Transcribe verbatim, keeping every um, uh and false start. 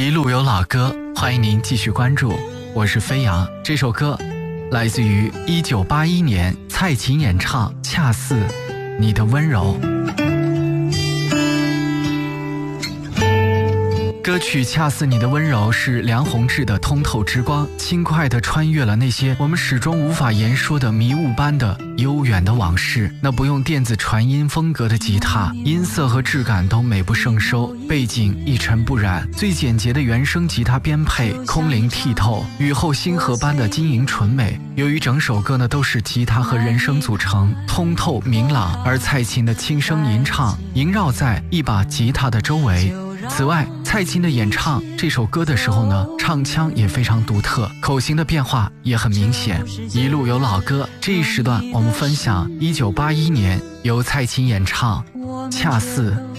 一路有老歌，欢迎您继续关注，我是飞扬。这首歌来自于一九八一年蔡琴演唱《恰似你的温柔》。歌曲《恰似你的温柔》是梁弘志的通透之光，轻快地穿越了那些我们始终无法言说的迷雾般的悠远的往事。那不用电子传音风格的吉他，音色和质感都美不胜收，背景一尘不染，最简洁的原声吉他编配空灵剔透，雨后星河般的晶莹纯美。由于整首歌呢都是吉他和人声组成，通透明朗，而蔡琴的轻声吟唱萦绕在一把吉他的周围。此外，蔡琴的演唱这首歌的时候呢，唱腔也非常独特，口型的变化也很明显。一路有老歌，这一时段我们分享一九八一年由蔡琴演唱《恰似